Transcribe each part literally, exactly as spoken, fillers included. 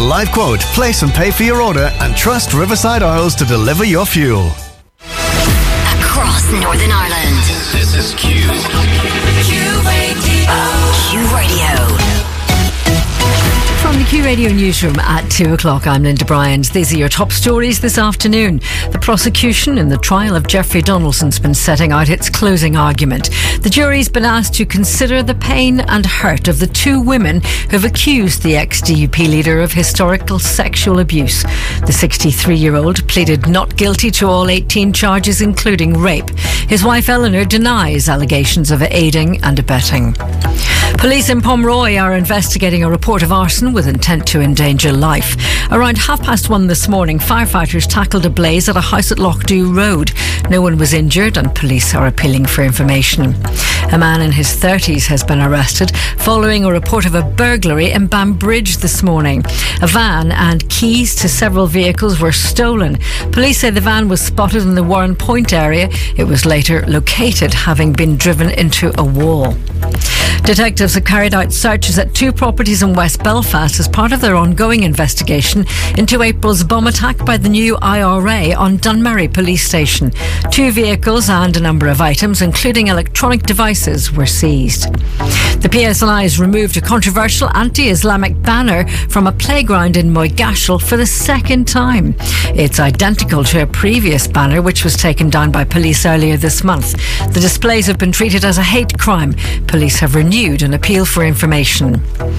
live quote, place and pay for your order, and trust Riverside Oils to deliver your fuel. Across Northern Ireland. This is Q. Q Radio. Q Radio. From the Q Radio newsroom at two o'clock, I'm Linda Bryant. These are your top stories this afternoon. The prosecution in the trial of Jeffrey Donaldson's been setting out its closing argument. The jury's been asked to consider the pain and hurt of the two women who've accused the ex-D U P leader of historical sexual abuse. The sixty-three-year-old pleaded not guilty to all eighteen charges, including rape. His wife Eleanor denies allegations of aiding and abetting. Police in Pomeroy are investigating a report of arson with intent to endanger life. Around half past one this morning, firefighters tackled a blaze at a house at Lochdew Road. No one was injured and police are appealing for information. A man in his thirties has been arrested following a report of a burglary in Banbridge this morning. A van and keys to several vehicles were stolen. Police say the van was spotted in the Warren Point area. It was later located, having been driven into a wall. Detectives have carried out searches at two properties in West Belfast as part of their ongoing investigation into April's bomb attack by the new I R A on Dunmurry Police Station. Two vehicles and a number of items, including electronic devices, were seized. The P S N I has removed a controversial anti-Islamic banner from a playground in Moygashel for the second time. It's identical to a previous banner which was taken down by police earlier this month. The displays have been treated as a hate crime. Police have renewed an appeal for information.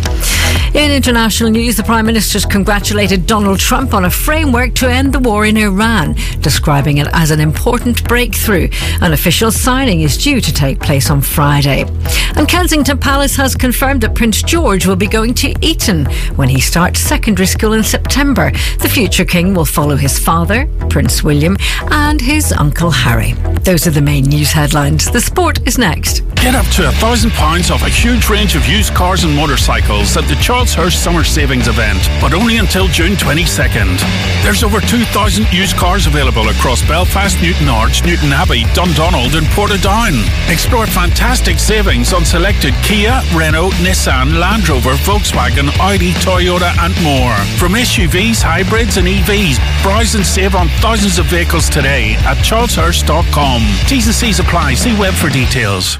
In international news, the Prime Minister's congratulated Donald Trump on a framework to end the war in Iran, describing it as an important breakthrough. An official signing is due to take place on Friday. And Kensington Palace has confirmed that Prince George will be going to Eton when he starts secondary school in September. The future king will follow his father, Prince William, and his uncle Harry. Those are the main news headlines. The sport is next. Get up to a thousand pounds off a huge range of used cars and motorcycles at the Charleshurst Summer Savings Event, but only until June twenty-second. There's over two thousand used cars available across Belfast, Newton Arch, Newton Abbey, Dundonald and Portadown. Explore fantastic savings on selected Kia, Renault, Nissan, Land Rover, Volkswagen, Audi, Toyota and more. From S U Vs, hybrids and E Vs, browse and save on thousands of vehicles today at charleshurst dot com. T's and C's apply. See web for details.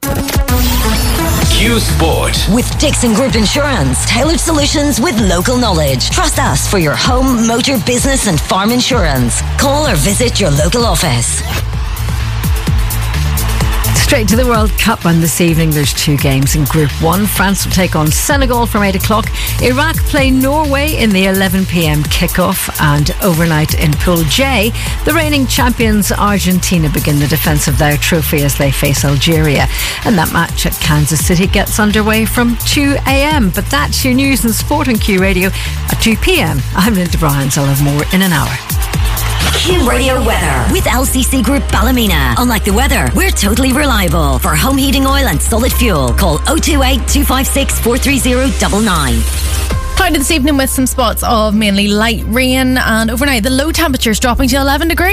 Q Sport. With Dixon Group Insurance, tailored solutions with local knowledge. Trust us for your home, motor, business and farm insurance. Call or visit your local office. Straight to the World Cup, and this evening there's two games in Group one. France will take on Senegal from eight o'clock. Iraq play Norway in the eleven p.m. kickoff, and overnight in Pool J, the reigning champions Argentina begin the defence of their trophy as they face Algeria. And that match at Kansas City gets underway from two a.m. But that's your news and sport on Q Radio at two p.m. I'm Linda Bryant. I'll have more in an hour. Q Radio weather with L C C Group Ballymena. Unlike the weather, we're totally reliable. For home heating oil and solid fuel, call oh two eight, two five six, four three oh nine nine. Cloudy this evening with some spots of mainly light rain, and overnight the low temperatures dropping to eleven degrees.